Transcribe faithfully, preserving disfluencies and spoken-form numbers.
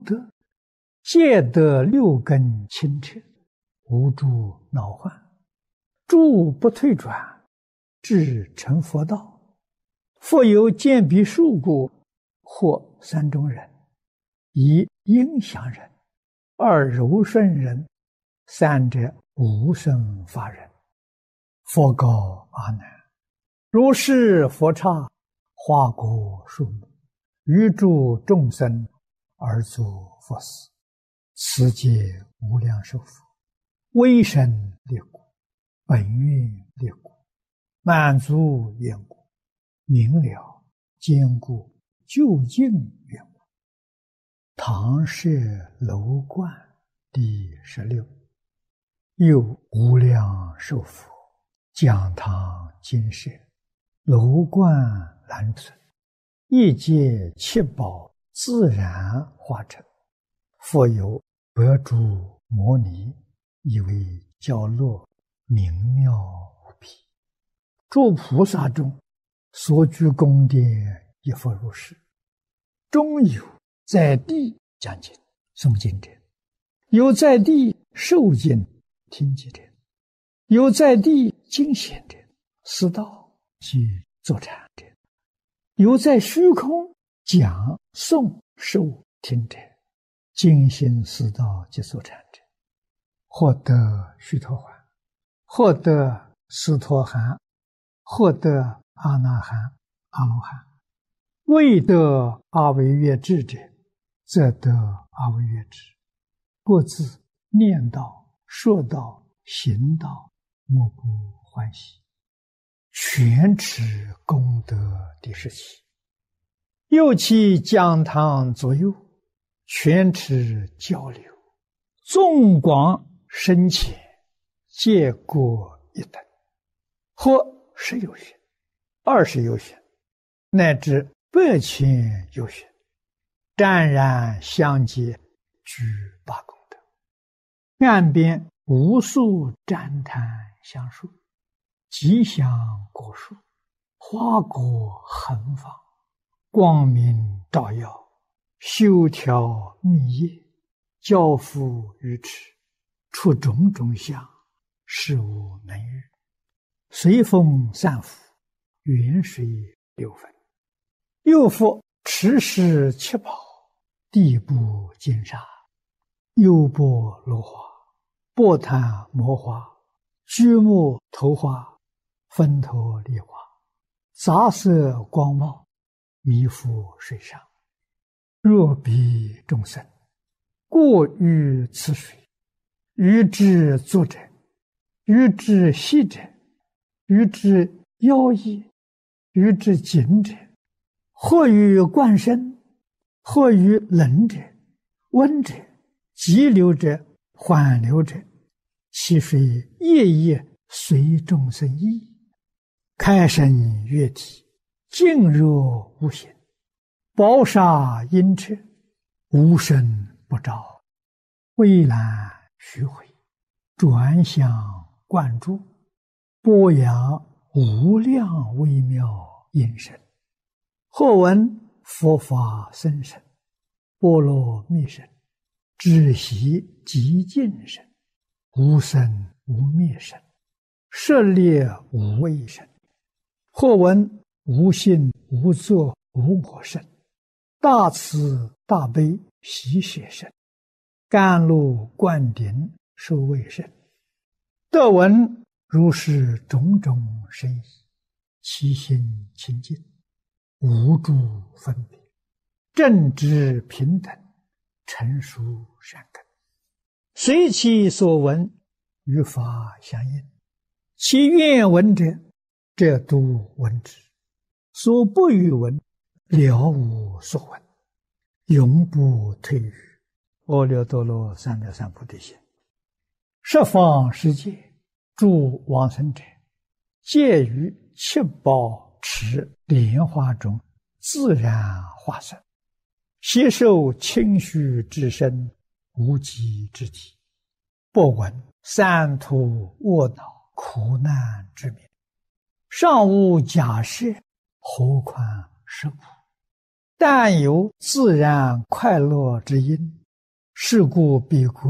德，戒得六根清澈，无诸恼患，诸不退转，至成佛道。复有见彼数故，或三种人：一应祥人，二柔顺人，三者无生法人。佛告阿难：如是佛刹，花果树木，于诸众生而作佛事，此皆无量寿佛，威神力故，本愿力故，满足愿故，明了坚固究竟愿故。唐舍楼观第十六。又无量寿佛讲堂金舍，楼观栏存，一界七宝自然化成，复有百诸摩尼，以为教落，明妙无比。诸菩萨中所居宫殿，亦复如是。中有在地讲经诵经者，有在地受经听经者，有在地经显者，思道及坐禅者，有在虚空讲诵受听者，精心思道及坐禅者，获得须陀洹，获得斯陀含，获得阿那含、阿罗汉。未得阿惟越致者，则得阿惟越致。各自念道、说道、行道，莫不欢喜。全持功德第十七。又其讲堂左右，全持交流，纵广深浅，皆各一等，或十有寻，二十有寻，乃至百千有寻，湛然相接，具八功德。岸边无数赞叹相述，吉祥果树，花果横放，光明照耀，修条密叶，交付于持，出种种相，事无能喻。随风散伏，远水流分。又复持世七宝，地部金沙，优波罗花，波檀摩花，居木头花，分头梨花，杂色光茂，弥覆水上。若彼众生过于此水，于之坐者，于之息者，于之腰衣，于之颈者，或于冠身，或于冷者、温者、急流者、缓流者，其水夜夜随众生意，开生悦体，静若无形，宝沙阴彻，无声不照，蔚蓝虚回，转向灌注，播扬无量微妙音声。或闻佛法深深，波罗蜜声，止息极静声，无生无灭声，舍猎无畏声。或闻无性无作无我声，大慈大悲喜舍声，甘露灌顶受畏声。得闻如是种种声意，其心清净，无诸分别，正直平等，成熟善根，随其所闻，与法相应。其愿闻者，则度闻之；所不欲闻，了无所闻，永不退于阿耨多罗三藐三菩提心。十方世界诸往生者，皆于七宝池莲花中自然化身，悉受清虚之身，无极之体，不闻三途卧恼苦难之名，尚无假设，何况是苦。 但有自然快乐之因，是故彼国